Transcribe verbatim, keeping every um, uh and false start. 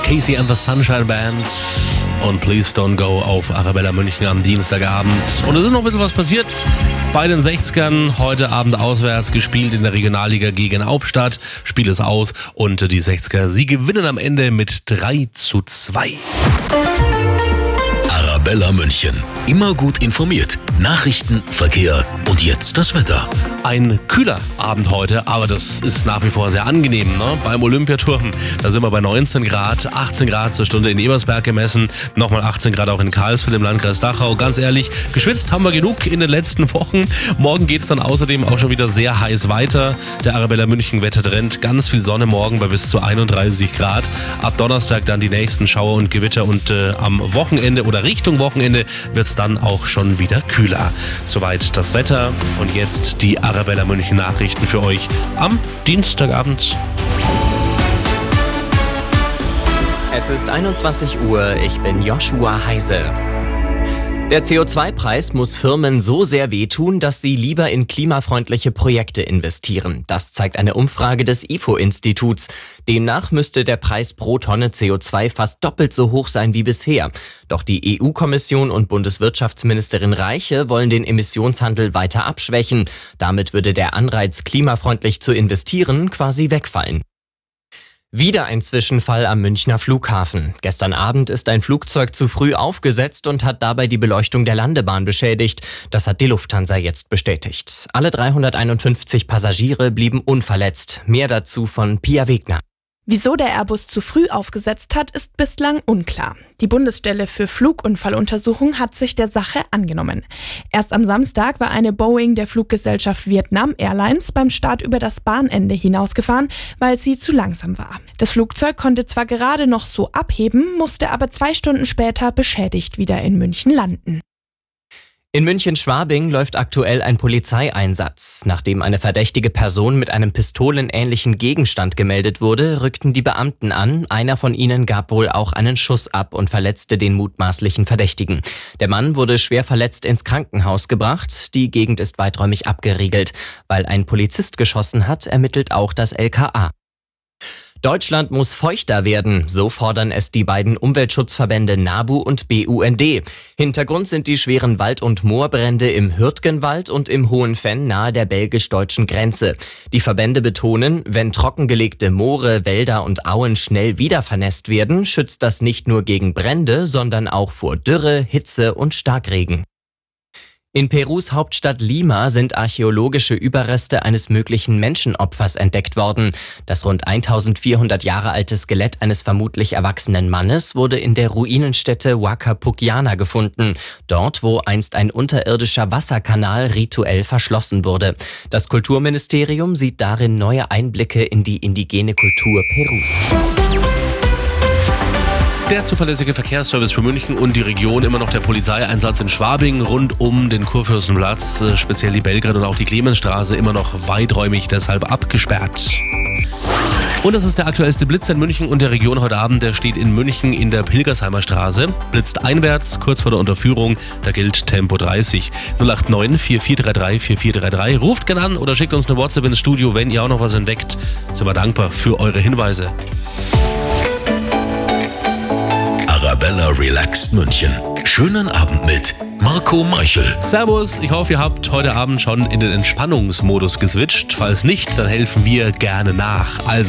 Casey and the Sunshine Band und Please Don't Go auf Arabella München am Dienstagabend. Und es ist noch ein bisschen was passiert bei den sechzigern. Heute Abend auswärts gespielt in der Regionalliga gegen Hauptstadt. Spiel ist aus und die sechziger, sie gewinnen am Ende mit drei zu zwei. Arabella München. Immer gut informiert. Nachrichten, Verkehr und jetzt das Wetter. Ein kühler Abend heute, aber das ist nach wie vor sehr angenehm. Ne? Beim Olympiaturm, da sind wir bei neunzehn Grad, achtzehn Grad zur Stunde in Ebersberg gemessen, nochmal achtzehn Grad auch in Karlsfeld im Landkreis Dachau. Ganz ehrlich, geschwitzt haben wir genug in den letzten Wochen. Morgen geht es dann außerdem auch schon wieder sehr heiß weiter. Der Arabella München Wettertrend, ganz viel Sonne morgen bei bis zu einunddreißig Grad. Ab Donnerstag dann die nächsten Schauer und Gewitter und äh, am Wochenende oder Richtung Wochenende wird es dann auch schon wieder kühler. Soweit das Wetter und jetzt die Arabella München Nachrichten für euch am Dienstagabend. Es ist einundzwanzig Uhr, ich bin Joshua Heise. Der C O zwei Preis muss Firmen so sehr wehtun, dass sie lieber in klimafreundliche Projekte investieren. Das zeigt eine Umfrage des I F O-Instituts. Demnach müsste der Preis pro Tonne C O zwei fast doppelt so hoch sein wie bisher. Doch die E U-Kommission und Bundeswirtschaftsministerin Reiche wollen den Emissionshandel weiter abschwächen. Damit würde der Anreiz, klimafreundlich zu investieren, quasi wegfallen. Wieder ein Zwischenfall am Münchner Flughafen. Gestern Abend ist ein Flugzeug zu früh aufgesetzt und hat dabei die Beleuchtung der Landebahn beschädigt. Das hat die Lufthansa jetzt bestätigt. Alle dreihunderteinundfünfzig Passagiere blieben unverletzt. Mehr dazu von Pia Wegner. Wieso der Airbus zu früh aufgesetzt hat, ist bislang unklar. Die Bundesstelle für Flugunfalluntersuchung hat sich der Sache angenommen. Erst am Samstag war eine Boeing der Fluggesellschaft Vietnam Airlines beim Start über das Bahnende hinausgefahren, weil sie zu langsam war. Das Flugzeug konnte zwar gerade noch so abheben, musste aber zwei Stunden später beschädigt wieder in München landen. In München-Schwabing läuft aktuell ein Polizeieinsatz. Nachdem eine verdächtige Person mit einem pistolenähnlichen Gegenstand gemeldet wurde, rückten die Beamten an. Einer von ihnen gab wohl auch einen Schuss ab und verletzte den mutmaßlichen Verdächtigen. Der Mann wurde schwer verletzt ins Krankenhaus gebracht. Die Gegend ist weiträumig abgeriegelt. Weil ein Polizist geschossen hat, ermittelt auch das L K A. Deutschland muss feuchter werden, so fordern es die beiden Umweltschutzverbände NABU und B U N D. Hintergrund sind die schweren Wald- und Moorbrände im Hürtgenwald und im Hohen Venn nahe der belgisch-deutschen Grenze. Die Verbände betonen, wenn trockengelegte Moore, Wälder und Auen schnell wieder vernässt werden, schützt das nicht nur gegen Brände, sondern auch vor Dürre, Hitze und Starkregen. In Perus Hauptstadt Lima sind archäologische Überreste eines möglichen Menschenopfers entdeckt worden. Das rund eintausendvierhundert Jahre alte Skelett eines vermutlich erwachsenen Mannes wurde in der Ruinenstätte Huaca Pucllana gefunden. Dort, wo einst ein unterirdischer Wasserkanal rituell verschlossen wurde. Das Kulturministerium sieht darin neue Einblicke in die indigene Kultur Perus. Der zuverlässige Verkehrsservice für München und die Region, immer noch der Polizeieinsatz in Schwabing rund um den Kurfürstenplatz, speziell die Belgrad und auch die Clemensstraße, immer noch weiträumig deshalb abgesperrt. Und das ist der aktuellste Blitz in München und der Region heute Abend. Der steht in München in der Pilgersheimer Straße. Blitzt einwärts, kurz vor der Unterführung. Da gilt Tempo dreißig. null acht neun vier vier drei drei vier vier drei drei. Ruft gerne an oder schickt uns eine WhatsApp ins Studio, wenn ihr auch noch was entdeckt. Sind wir dankbar für eure Hinweise. Arabella Relaxed München. Schönen Abend mit Marco Meichel. Servus, ich hoffe, ihr habt heute Abend schon in den Entspannungsmodus geswitcht. Falls nicht, dann helfen wir gerne nach. Also